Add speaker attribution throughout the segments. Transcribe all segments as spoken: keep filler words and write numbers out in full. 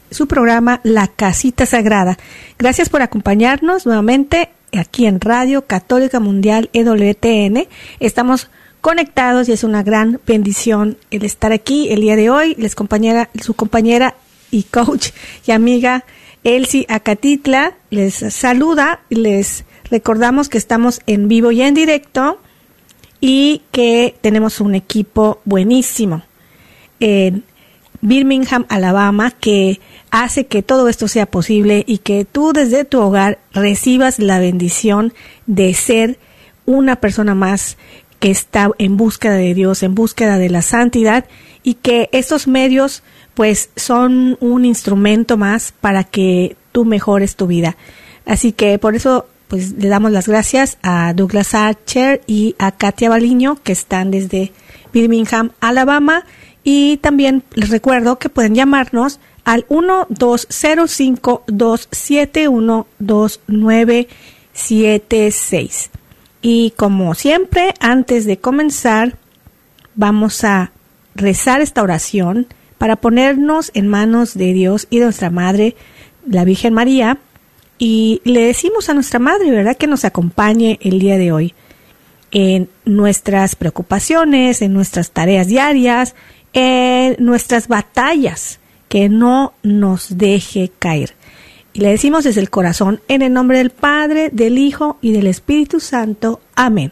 Speaker 1: su programa La Casita Sagrada. Gracias por acompañarnos nuevamente aquí en Radio Católica Mundial E W T N. Estamos conectados y es una gran bendición el estar aquí el día de hoy. Les compañera, su compañera y coach y amiga Elsie Acatitla les saluda. Les recordamos que estamos en vivo y en directo y que tenemos un equipo buenísimo en Birmingham, Alabama, que hace que todo esto sea posible y que tú desde tu hogar recibas la bendición de ser una persona más que está en búsqueda de Dios, en búsqueda de la santidad, y que estos medios pues son un instrumento más para que tú mejores tu vida. Así que por eso pues le damos las gracias a Douglas Archer y a Katia Baliño, que están desde Birmingham, Alabama, y también les recuerdo que pueden llamarnos al uno dos cero cinco, dos siete uno, dos nueve siete seis. Y como siempre, antes de comenzar, vamos a rezar esta oración para ponernos en manos de Dios y de nuestra Madre, la Virgen María, y le decimos a nuestra Madre, ¿verdad?, que nos acompañe el día de hoy en nuestras preocupaciones, en nuestras tareas diarias, en nuestras batallas, que no nos deje caer. Y le decimos desde el corazón, en el nombre del Padre, del Hijo y del Espíritu Santo. Amén.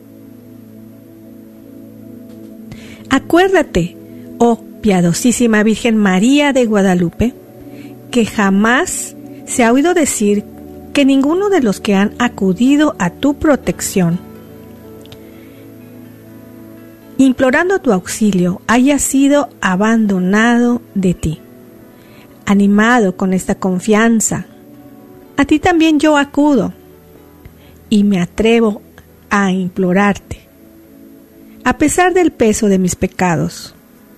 Speaker 1: Acuérdate, oh piadosísima Virgen María de Guadalupe, que jamás se ha oído decir que ninguno de los que han acudido a tu protección, implorando tu auxilio, haya sido abandonado de ti. Animado con esta confianza, a ti también yo acudo y me atrevo a implorarte, a pesar del peso de mis pecados.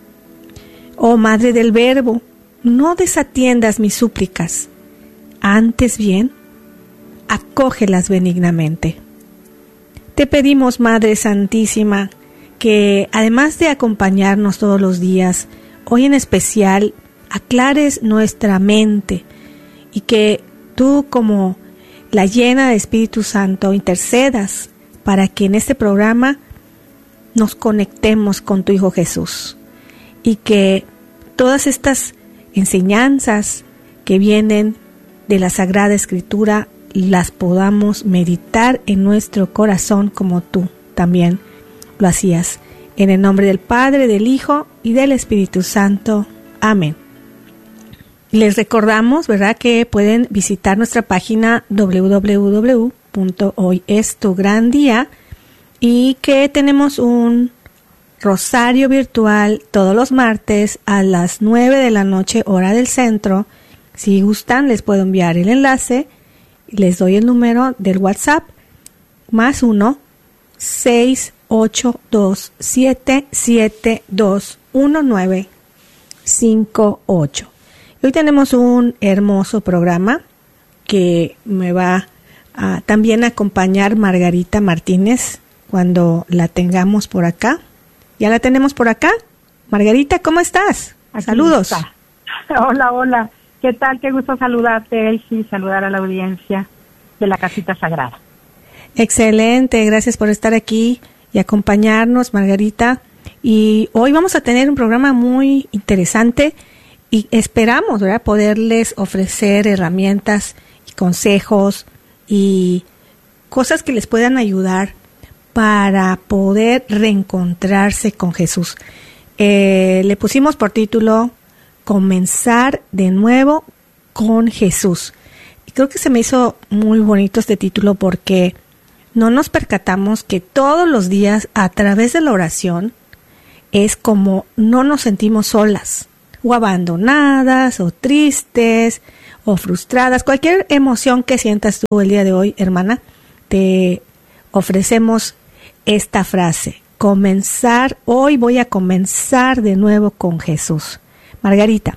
Speaker 1: Oh Madre del Verbo, no desatiendas mis súplicas, antes bien, acógelas benignamente. Te pedimos, Madre Santísima, que además de acompañarnos todos los días, hoy en especial, aclares nuestra mente y que tú, como la llena de Espíritu Santo, intercedas para que en este programa nos conectemos con tu Hijo Jesús y que todas estas enseñanzas que vienen de la Sagrada Escritura las podamos meditar en nuestro corazón como tú también lo hacías. En el nombre del Padre, del Hijo y del Espíritu Santo. Amén. Les recordamos, ¿verdad?, que pueden visitar nuestra página doble u doble u doble u punto hoy es tu gran día y que tenemos un rosario virtual todos los martes a las nueve de la noche, hora del centro. Si gustan, les puedo enviar el enlace. Les doy el número del WhatsApp, más uno, seis ocho dos, siete siete dos, uno nueve cinco ocho. Hoy tenemos un hermoso programa que me va a también acompañar Margarita Martínez cuando la tengamos por acá. ¿Ya la tenemos por acá? Margarita, ¿cómo estás?
Speaker 2: Aquí
Speaker 1: Saludos.
Speaker 2: Está. Hola, hola. ¿Qué tal? Qué gusto saludarte, Elsie, saludar a la audiencia de la Casita Sagrada.
Speaker 1: Excelente, gracias por estar aquí y acompañarnos, Margarita. Y hoy vamos a tener un programa muy interesante y esperamos, ¿verdad?, poderles ofrecer herramientas y consejos y cosas que les puedan ayudar para poder reencontrarse con Jesús. Eh, le pusimos por título Comenzar de nuevo con Jesús. Y creo que se me hizo muy bonito este título porque no nos percatamos que todos los días a través de la oración es como no nos sentimos solas o abandonadas o tristes o frustradas. Cualquier emoción que sientas tú el día de hoy, hermana, te ofrecemos esta frase: comenzar, hoy voy a comenzar de nuevo con Jesús. Margarita.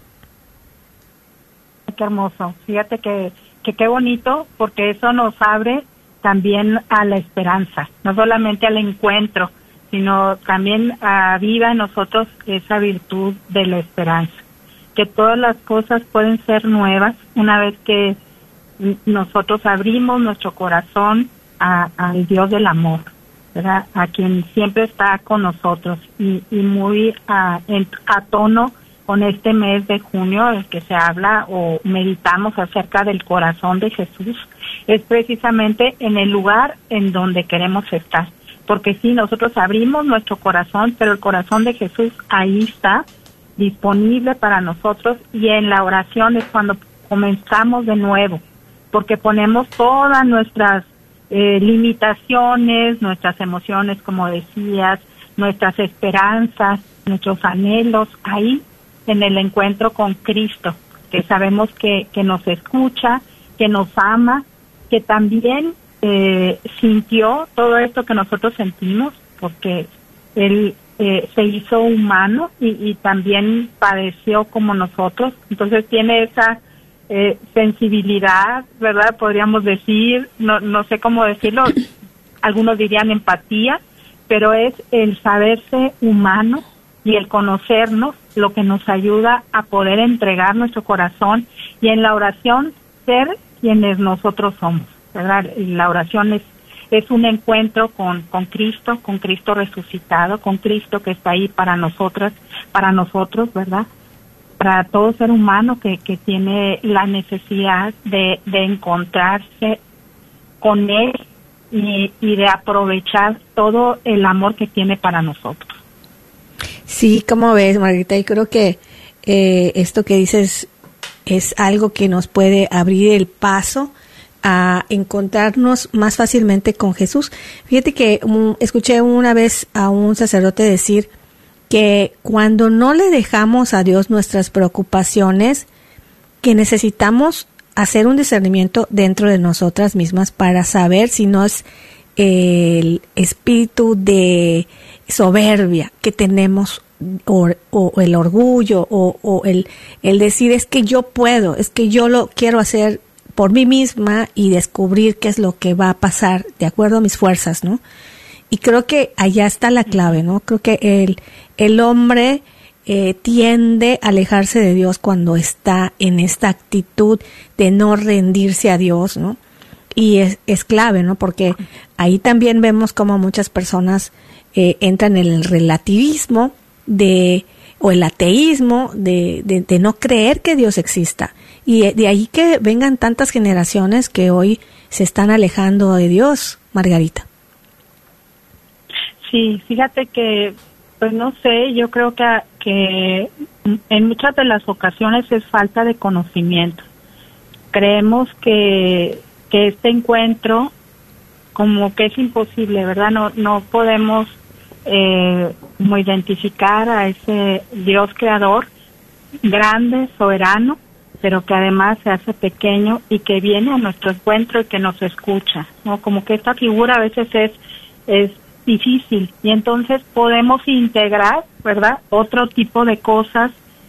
Speaker 2: Qué hermoso. Fíjate que, que qué bonito, porque eso nos abre también a la esperanza, no solamente al encuentro, sino también aviva en nosotros esa virtud de la esperanza. que todas las cosas pueden ser nuevas una vez que nosotros abrimos nuestro corazón a, al Dios del amor, ¿verdad? A quien siempre está con nosotros y, y muy a, en, a tono con este mes de junio, el que se habla o meditamos acerca del corazón de Jesús, es precisamente en el lugar en donde queremos estar. Porque sí, nosotros abrimos nuestro corazón, pero el corazón de Jesús ahí está, disponible para nosotros, y en la oración es cuando comenzamos de nuevo, porque ponemos todas nuestras eh, limitaciones, nuestras emociones, como decías, nuestras esperanzas, nuestros anhelos, ahí en el encuentro con Cristo, que sabemos que, que nos escucha, que nos ama, que también eh, sintió todo esto que nosotros sentimos, porque Él eh, se hizo humano y, y también padeció como nosotros, entonces tiene esa eh, sensibilidad, ¿verdad? Podríamos decir, no, no sé cómo decirlo, algunos dirían empatía, pero es el saberse humano y el conocernos lo que nos ayuda a poder entregar nuestro corazón y en la oración ser quienes nosotros somos, ¿verdad? Y la oración es es un encuentro con con Cristo, con Cristo resucitado, con Cristo que está ahí para nosotras, para nosotros, ¿verdad? Para todo ser humano que que tiene la necesidad de de encontrarse con Él y, y de aprovechar todo el amor que tiene para nosotros.
Speaker 1: Sí, como ves, Margarita, y creo que eh, esto que dices es algo que nos puede abrir el paso a encontrarnos más fácilmente con Jesús. Fíjate que um, escuché una vez a un sacerdote decir que cuando no le dejamos a Dios nuestras preocupaciones, que necesitamos hacer un discernimiento dentro de nosotras mismas para saber si no es el espíritu de soberbia que tenemos o, o el orgullo o, o el, el decir es que yo puedo, es que yo lo quiero hacer por mí misma y descubrir qué es lo que va a pasar de acuerdo a mis fuerzas, ¿no? Y creo que allá está la clave, ¿no? Creo que el, el hombre eh, tiende a alejarse de Dios cuando está en esta actitud de no rendirse a Dios, ¿no? Y es, es clave, ¿no? Porque ahí también vemos como muchas personas eh, entran en el relativismo de o el ateísmo de, de, de no creer que Dios exista. Y de ahí que vengan tantas generaciones que hoy se están alejando de Dios, Margarita.
Speaker 2: Sí, fíjate que, pues no sé, yo creo que, que en muchas de las ocasiones es falta de conocimiento. Creemos que, que este encuentro como que es imposible, ¿verdad? No, no podemos eh, como identificar a ese Dios creador, grande, soberano, pero que además se hace pequeño y que viene a nuestro encuentro y que nos escucha, ¿no? Como que esta figura a veces es es difícil y entonces podemos integrar, ¿verdad? Otro tipo de cosas,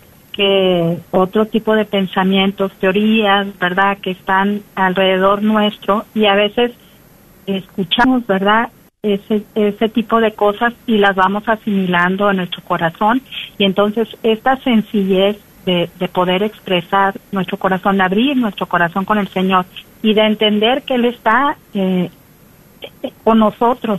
Speaker 2: que otro tipo de pensamientos, teorías, ¿verdad? Que están alrededor nuestro y a veces escuchamos, ¿verdad? Ese ese tipo de cosas y las vamos asimilando a nuestro corazón y entonces esta sencillez De, de poder expresar nuestro corazón, de abrir nuestro corazón con el Señor y de entender que Él está eh, con nosotros,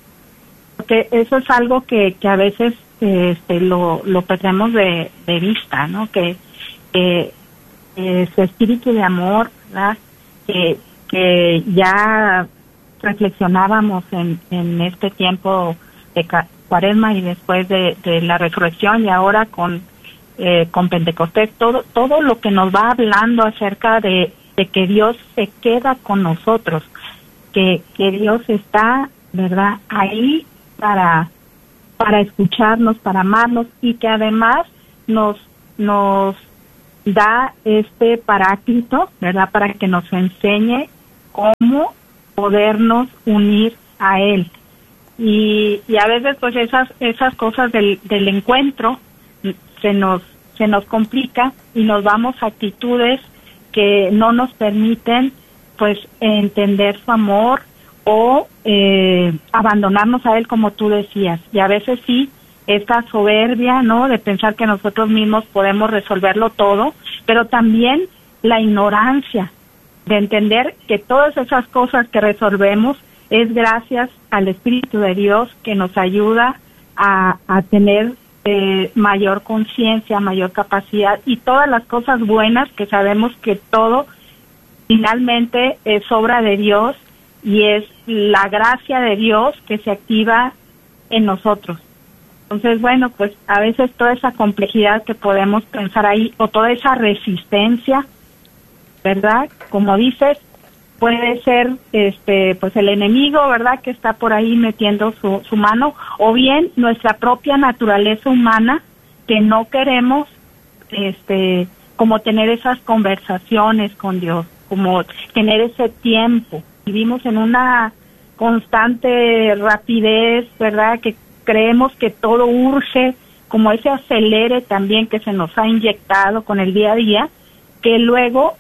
Speaker 2: porque eso es algo que, que a veces eh, este, lo, lo perdemos de, de vista, ¿no? Que eh, eh, su espíritu de amor, ¿verdad? Que, que ya reflexionábamos en, en este tiempo de Cuaresma y después de, de la resurrección y ahora con Eh, con Pentecostés, todo todo lo que nos va hablando acerca de, de que Dios se queda con nosotros, que que Dios está, ¿verdad?, ahí para para escucharnos, para amarnos y que además nos nos da este paráclito, ¿verdad?, para que nos enseñe cómo podernos unir a Él. Y, y a veces pues esas esas cosas del del encuentro se nos se nos complica y nos vamos a actitudes que no nos permiten pues entender su amor o eh, abandonarnos a Él, como tú decías, y a veces sí esta soberbia, ¿no? De pensar que nosotros mismos podemos resolverlo todo, pero también la ignorancia de entender que todas esas cosas que resolvemos es gracias al Espíritu de Dios que nos ayuda a, a tener eh, mayor conciencia, mayor capacidad y todas las cosas buenas que sabemos que todo finalmente es obra de Dios y es la gracia de Dios que se activa en nosotros. Entonces, bueno, pues a veces toda esa complejidad que podemos pensar ahí o toda esa resistencia, ¿verdad? Como dices, puede ser este pues el enemigo, ¿verdad? Que está por ahí metiendo su, su mano, o bien nuestra propia naturaleza humana que no queremos este como tener esas conversaciones con Dios, como tener ese tiempo. Vivimos en una constante rapidez, ¿verdad? Que creemos que todo urge, como ese acelere también que se nos ha inyectado con el día a día, que luego,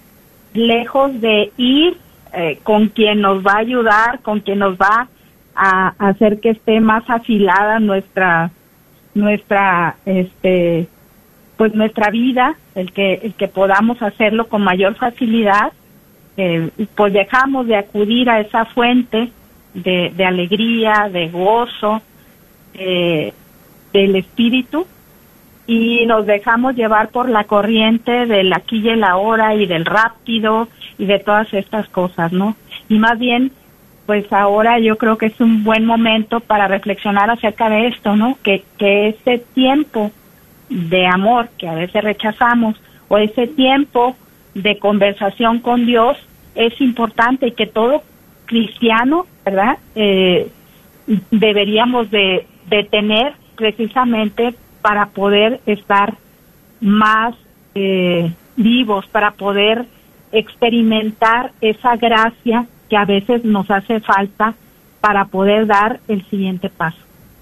Speaker 2: lejos de ir eh, con quien nos va a ayudar, con quien nos va a, a hacer que esté más afilada nuestra, nuestra, este, pues nuestra vida, el que, el que podamos hacerlo con mayor facilidad, eh, pues dejamos de acudir a esa fuente de, de alegría, de gozo, Eh, del espíritu y nos dejamos llevar por la corriente del aquí y el ahora y del rápido y de todas estas cosas, ¿no? Y más bien, pues ahora yo creo que es un buen momento para reflexionar acerca de esto, ¿no? Que, que ese tiempo de amor que a veces rechazamos o ese tiempo de conversación con Dios es importante y que todo cristiano, ¿verdad? Eh, deberíamos de de tener precisamente para poder estar más eh, vivos, para poder experimentar esa gracia que a veces nos hace falta para poder dar el siguiente paso.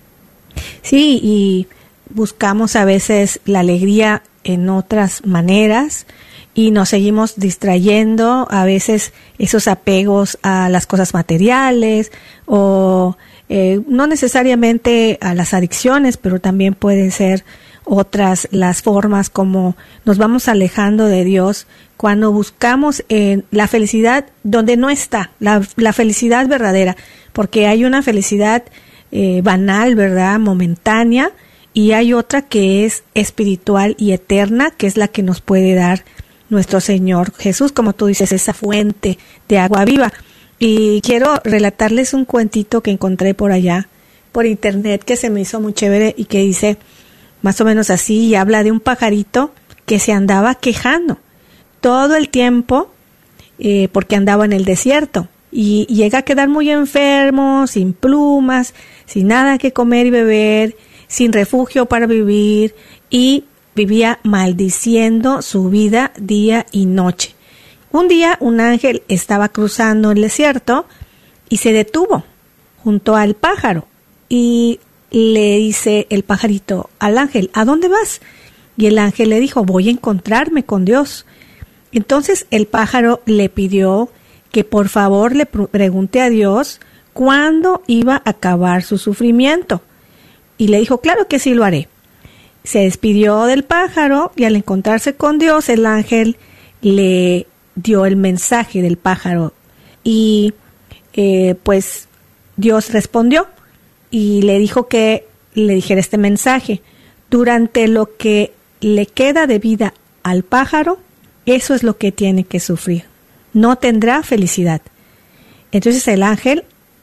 Speaker 1: Sí, y buscamos a veces la alegría en otras maneras y nos seguimos distrayendo, a veces esos apegos a las cosas materiales o Eh, no necesariamente a las adicciones, pero también pueden ser otras las formas como nos vamos alejando de Dios cuando buscamos eh, la felicidad donde no está, la, la felicidad verdadera, porque hay una felicidad eh, banal, ¿verdad?, momentánea, y hay otra que es espiritual y eterna, que es la que nos puede dar nuestro Señor Jesús, como tú dices, esa fuente de agua viva. Y quiero relatarles un cuentito que encontré por allá, por internet, que se me hizo muy chévere y que dice más o menos así, y habla de un pajarito que se andaba quejando todo el tiempo eh, porque andaba en el desierto y, y llega a quedar muy enfermo, sin plumas, sin nada que comer y beber, sin refugio para vivir y vivía maldiciendo su vida día y noche. Un día un ángel estaba cruzando el desierto y se detuvo junto al pájaro y le dice el pajarito al ángel, ¿a dónde vas? Y el ángel le dijo, voy a encontrarme con Dios. Entonces el pájaro le pidió que por favor le pregunte a Dios cuándo iba a acabar su sufrimiento. Y le dijo, claro que sí lo haré. Se despidió del pájaro y al encontrarse con Dios, el ángel le dio el mensaje del pájaro y eh, pues Dios respondió y le dijo que le dijera este mensaje: durante lo que le queda de vida al pájaro, eso es lo que tiene que sufrir, no tendrá felicidad. Entonces el ángel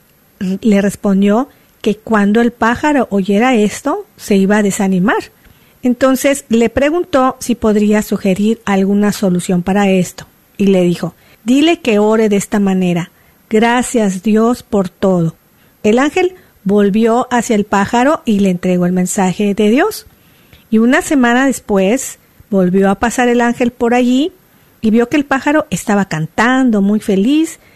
Speaker 1: le respondió que cuando el pájaro oyera esto se iba a desanimar. Entonces le preguntó si podría sugerir alguna solución para esto. Y le dijo, dile que ore de esta manera: gracias Dios por todo. El ángel volvió hacia el pájaro y le entregó el mensaje de Dios. Y una semana después volvió a pasar el ángel por allí y vio que el pájaro estaba cantando muy feliz